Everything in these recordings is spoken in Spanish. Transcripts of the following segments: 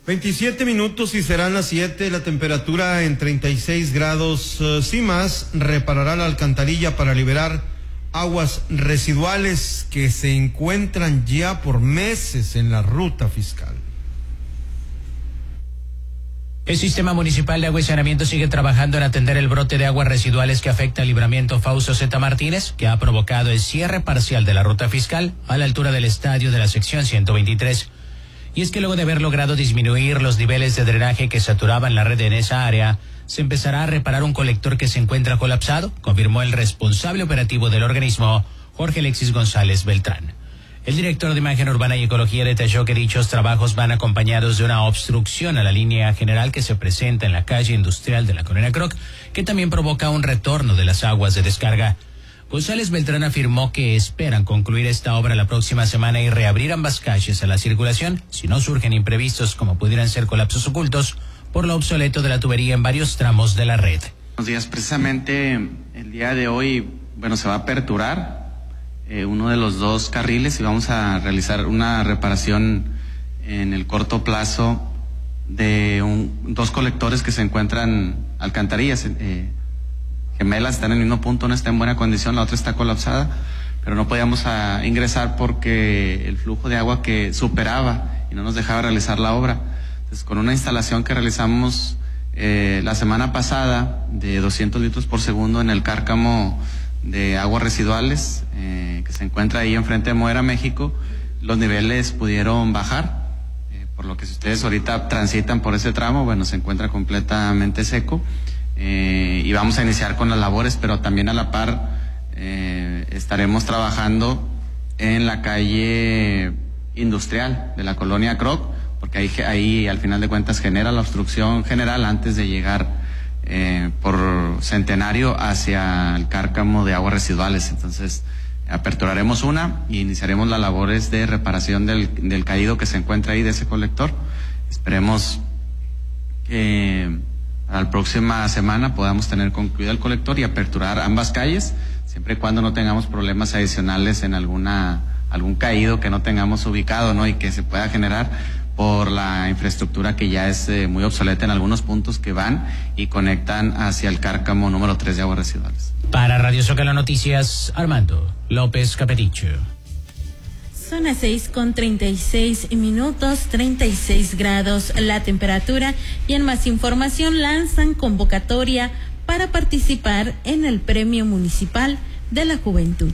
27 minutos y serán las 7, la temperatura en 36 grados. CIMAS reparará la alcantarilla para liberar aguas residuales que se encuentran ya por meses en la ruta fiscal. El Sistema Municipal de Agua y Saneamiento sigue trabajando en atender el brote de aguas residuales que afecta al Libramiento Fausto Z. Martínez, que ha provocado el cierre parcial de la ruta fiscal a la altura del estadio de la sección 123. Y es que luego de haber logrado disminuir los niveles de drenaje que saturaban la red en esa área, se empezará a reparar un colector que se encuentra colapsado, confirmó el responsable operativo del organismo, Jorge Alexis González Beltrán. El director de Imagen Urbana y Ecología detalló que dichos trabajos van acompañados de una obstrucción a la línea general que se presenta en la calle industrial de la Colonia Croc, que también provoca un retorno de las aguas de descarga. González Beltrán afirmó que esperan concluir esta obra la próxima semana y reabrir ambas calles a la circulación si no surgen imprevistos como pudieran ser colapsos ocultos por lo obsoleto de la tubería en varios tramos de la red. Buenos días, precisamente el día de hoy, se va a aperturar uno de los dos carriles y vamos a realizar una reparación en el corto plazo de dos colectores que se encuentran alcantarillas gemelas, están en el mismo punto, una está en buena condición, la otra está colapsada, pero no podíamos ingresar porque el flujo de agua que superaba y no nos dejaba realizar la obra. Entonces, con una instalación que realizamos la semana pasada de 200 litros por segundo en el cárcamo de aguas residuales que se encuentra ahí enfrente de Modera, México, los niveles pudieron bajar, por lo que si ustedes ahorita transitan por ese tramo, se encuentra completamente seco, y vamos a iniciar con las labores, pero también a la par estaremos trabajando en la calle industrial de la Colonia Croc, porque ahí al final de cuentas genera la obstrucción general antes de llegar por Centenario hacia el cárcamo de aguas residuales. Entonces aperturaremos una y iniciaremos las labores de reparación del caído que se encuentra ahí de ese colector. Esperemos que a la próxima semana podamos tener concluido el colector y aperturar ambas calles, siempre y cuando no tengamos problemas adicionales en algún caído que no tengamos ubicado, ¿no? Y que se pueda generar por la infraestructura que ya es muy obsoleta en algunos puntos que van y conectan hacia el cárcamo número 3 de aguas residuales. Para Radio Zócalo Noticias, Armando López Capeticho. Son las 6:36, 36 grados la temperatura, y en más información lanzan convocatoria para participar en el Premio Municipal de la Juventud.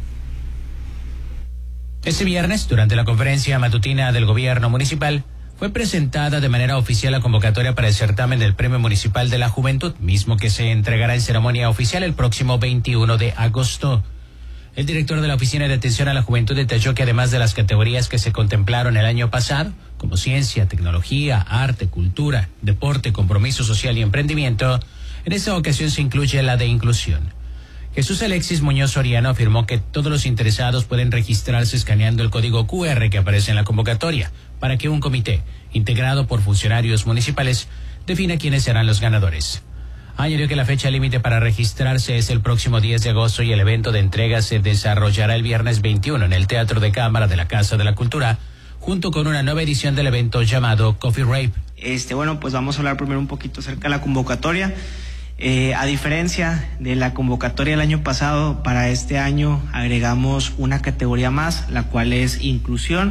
Este viernes, durante la conferencia matutina del gobierno municipal, fue presentada de manera oficial la convocatoria para el certamen del Premio Municipal de la Juventud, mismo que se entregará en ceremonia oficial el próximo 21 de agosto. El director de la Oficina de Atención a la Juventud detalló que además de las categorías que se contemplaron el año pasado, como ciencia, tecnología, arte, cultura, deporte, compromiso social y emprendimiento, en esta ocasión se incluye la de inclusión. Jesús Alexis Muñoz Soriano afirmó que todos los interesados pueden registrarse escaneando el código QR que aparece en la convocatoria para que un comité, integrado por funcionarios municipales, defina quiénes serán los ganadores. Añadió que la fecha límite para registrarse es el próximo 10 de agosto y el evento de entrega se desarrollará el viernes 21 en el Teatro de Cámara de la Casa de la Cultura, junto con una nueva edición del evento llamado Coffee Rape. Pues vamos a hablar primero un poquito acerca de la convocatoria. A diferencia de la convocatoria del año pasado, para este año agregamos una categoría más, la cual es inclusión.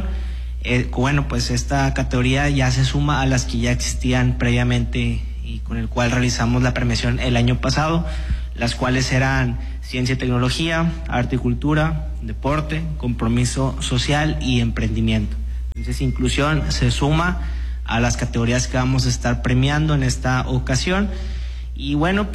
Esta categoría ya se suma a las que ya existían previamente y con el cual realizamos la premiación el año pasado, las cuales eran ciencia y tecnología, arte y cultura, deporte, compromiso social y emprendimiento. Entonces, inclusión se suma a las categorías que vamos a estar premiando en esta ocasión. Y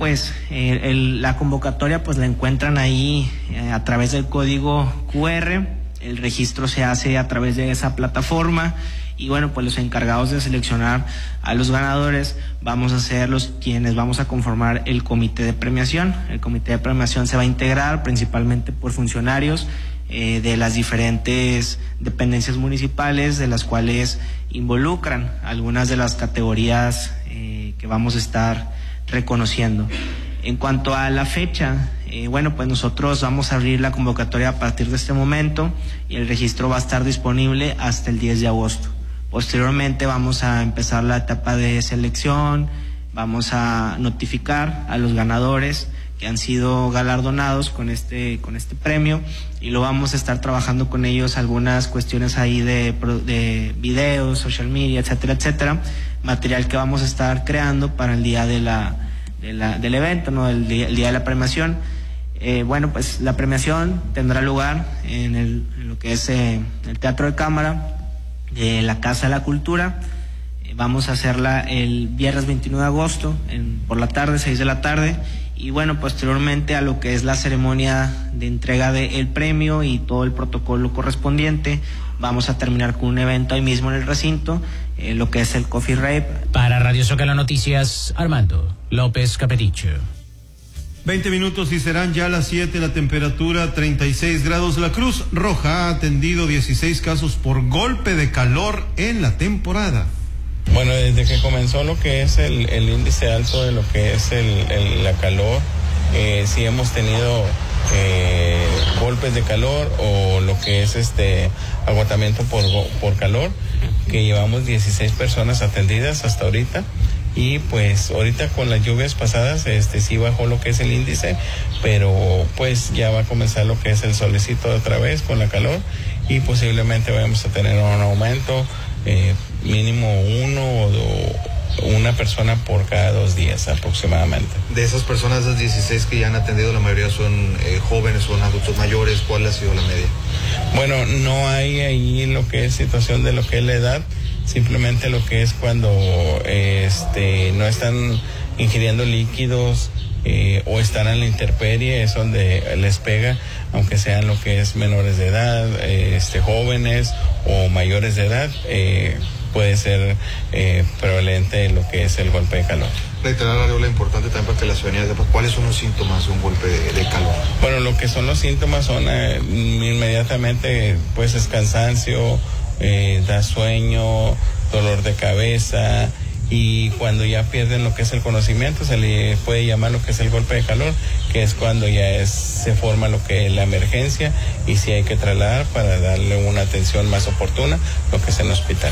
la convocatoria la encuentran ahí a través del código QR. El registro se hace a través de esa plataforma y los encargados de seleccionar a los ganadores vamos a ser quienes vamos a conformar el comité de premiación. El comité de premiación se va a integrar principalmente por funcionarios de las diferentes dependencias municipales, de las cuales involucran algunas de las categorías que vamos a estar reconociendo. En cuanto a la fecha, nosotros vamos a abrir la convocatoria a partir de este momento y el registro va a estar disponible hasta el 10 de agosto. Posteriormente vamos a empezar la etapa de selección, vamos a notificar a los ganadores que han sido galardonados con este premio, y lo vamos a estar trabajando con ellos algunas cuestiones ahí de videos, social media, etcétera, etcétera, material que vamos a estar creando para el día del evento, ¿no? El día de la premiación. Bueno, pues la premiación tendrá lugar en lo que es el Teatro de Cámara de la Casa de la Cultura. Vamos a hacerla el viernes 29 de agosto por la tarde, 6 de la tarde, y bueno, posteriormente a lo que es la ceremonia de entrega del premio y todo el protocolo correspondiente, vamos a terminar con un evento ahí mismo en el recinto, lo que es el Coffee Rave. Para Radio Zócalo Noticias, Armando López Capeticho. 20 minutos y serán ya las 7, la temperatura 36 grados. La Cruz Roja ha atendido 16 casos por golpe de calor en la temporada. Bueno, desde que comenzó lo que es el índice alto de lo que es la calor, sí hemos tenido golpes de calor o lo que es agotamiento por calor, que llevamos 16 personas atendidas hasta ahorita. Y pues ahorita con las lluvias pasadas sí bajó lo que es el índice, pero pues ya va a comenzar lo que es el solecito otra vez con la calor, y posiblemente vamos a tener un aumento, mínimo una persona por cada 2 días aproximadamente. De esas personas, esas 16 que ya han atendido, la mayoría son jóvenes, son adultos mayores. ¿Cuál ha sido la media? Bueno, no hay ahí lo que es situación de lo que es la edad, simplemente lo que es cuando no están ingiriendo líquidos o están en la intemperie, es donde les pega, aunque sean lo que es menores de edad, jóvenes o mayores de edad, puede ser prevalente lo que es el golpe de calor. Reiterar, Arreola, importante también para que la ciudadanía sepa cuáles son los síntomas de un golpe de calor. Bueno, lo que son los síntomas son inmediatamente pues es cansancio, da sueño, dolor de cabeza, y cuando ya pierden lo que es el conocimiento se le puede llamar lo que es el golpe de calor, que es cuando ya se forma lo que es la emergencia, y si hay que trasladar para darle una atención más oportuna, lo que es en el hospital.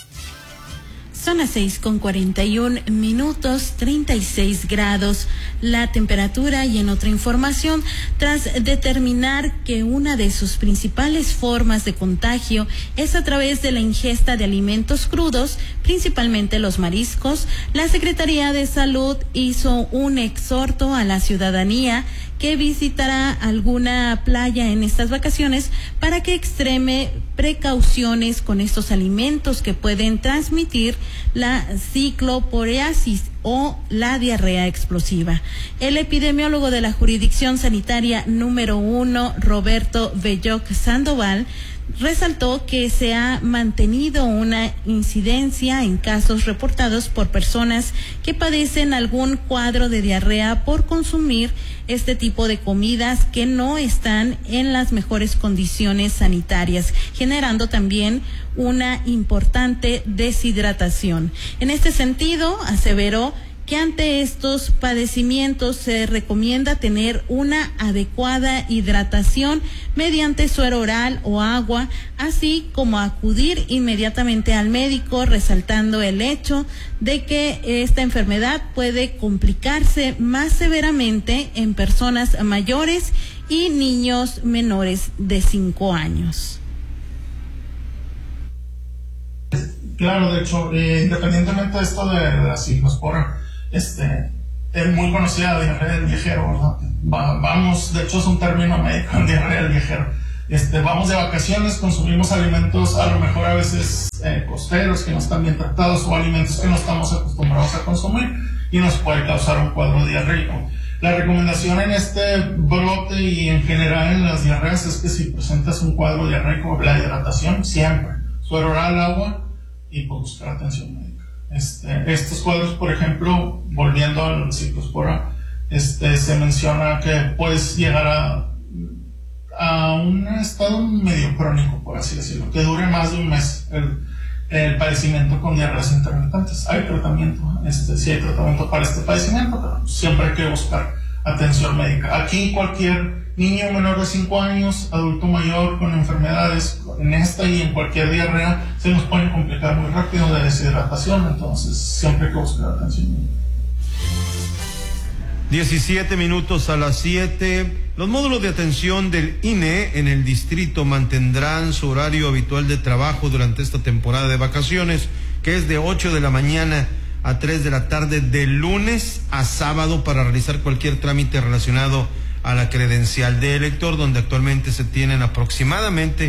Son las 6:41, 36 grados la temperatura. Y en otra información, tras determinar que una de sus principales formas de contagio es a través de la ingesta de alimentos crudos, principalmente los mariscos, la Secretaría de Salud hizo un exhorto a la ciudadanía que visitará alguna playa en estas vacaciones para que extreme precauciones con estos alimentos que pueden transmitir la cicloporeasis o la diarrea explosiva. El epidemiólogo de la Jurisdicción Sanitaria número 1, Roberto Belloc Sandoval, resaltó que se ha mantenido una incidencia en casos reportados por personas que padecen algún cuadro de diarrea por consumir este tipo de comidas que no están en las mejores condiciones sanitarias, generando también una importante deshidratación. En este sentido, aseveró que ante estos padecimientos se recomienda tener una adecuada hidratación mediante suero oral o agua, así como acudir inmediatamente al médico, resaltando el hecho de que esta enfermedad puede complicarse más severamente en personas mayores y niños menores de 5 años. Claro, de hecho, independientemente de esto de la ciclospora, es muy conocida diarrea del viajero, ¿verdad? Vamos, de hecho es un término médico, diarrea del viajero. Vamos de vacaciones, consumimos alimentos a lo mejor a veces costeros que no están bien tratados, o alimentos que no estamos acostumbrados a consumir, y nos puede causar un cuadro diarreico. La recomendación en este brote y en general en las diarreas es que si presentas un cuadro diarreico, la hidratación siempre, suero oral, agua, y pues buscar atención médica. Estos cuadros, por ejemplo, volviendo al ciclospora, se menciona que puedes llegar a un estado medio crónico, por así decirlo, que dure más de un mes el padecimiento con diarreas intermitentes. Hay tratamiento, sí hay tratamiento para este padecimiento, pero siempre hay que buscar atención médica. Aquí cualquier niño menor de 5 años, adulto mayor con enfermedades, en esta y en cualquier diarrea, se nos puede complicar muy rápido de deshidratación, entonces siempre hay que buscar atención médica. 17 minutos a las 7. Los módulos de atención del INE en el distrito mantendrán su horario habitual de trabajo durante esta temporada de vacaciones, que es de 8 de la mañana a 3 de la tarde de lunes a sábado, para realizar cualquier trámite relacionado a la credencial de elector, donde actualmente se tienen aproximadamente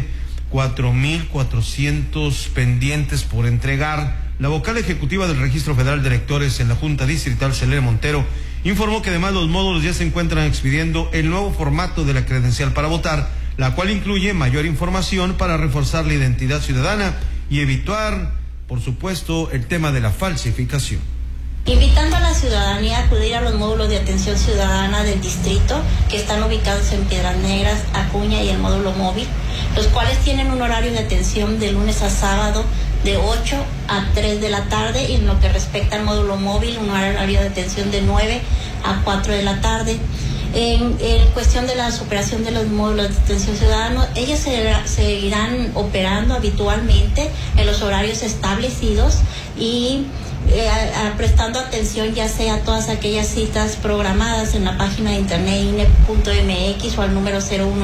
4,400 pendientes por entregar. La vocal ejecutiva del Registro Federal de Electores en la Junta Distrital, Selene Montero, informó que además los módulos ya se encuentran expidiendo el nuevo formato de la credencial para votar, la cual incluye mayor información para reforzar la identidad ciudadana y evitar, por supuesto, el tema de la falsificación. Invitando a la ciudadanía a acudir a los módulos de atención ciudadana del distrito, que están ubicados en Piedras Negras, Acuña y el módulo móvil, los cuales tienen un horario de atención de lunes a sábado de 8 a 3 de la tarde, y en lo que respecta al módulo móvil, un horario de atención de 9 a 4 de la tarde. En cuestión de la superación de los módulos de atención ciudadana, ellos seguirán operando habitualmente en los horarios establecidos y prestando atención ya sea a todas aquellas citas programadas en la página de internet INE.mx o al número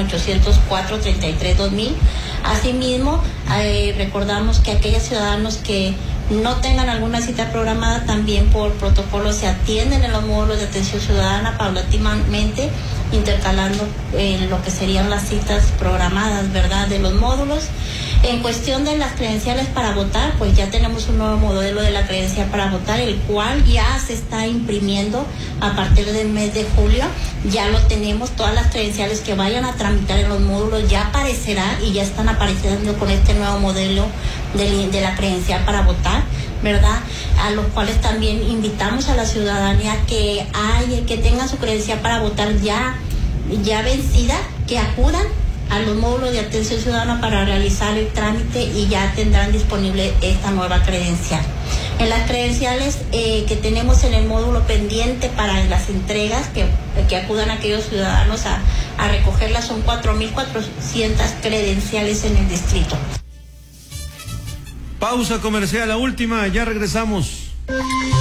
01804-33-2000. Asimismo, recordamos que aquellos ciudadanos que no tengan alguna cita programada, también por protocolo se atienden en los módulos de atención ciudadana paulatinamente, intercalando lo que serían las citas programadas, ¿verdad?, de los módulos. En cuestión de las credenciales para votar, pues ya tenemos un nuevo modelo de la credencial para votar, el cual ya se está imprimiendo a partir del mes de julio. Ya lo tenemos, todas las credenciales que vayan a tramitar en los módulos ya aparecerá, y ya están apareciendo con este nuevo modelo de la credencial para votar, ¿verdad? A los cuales también invitamos a la ciudadanía que tengan su credencial para votar ya vencida, que acudan a los módulos de atención ciudadana para realizar el trámite y ya tendrán disponible esta nueva credencial. En las credenciales que tenemos en el módulo pendiente para las entregas, que acudan aquellos ciudadanos a recogerlas, son 4,400 credenciales en el distrito. Pausa comercial, la última, ya regresamos.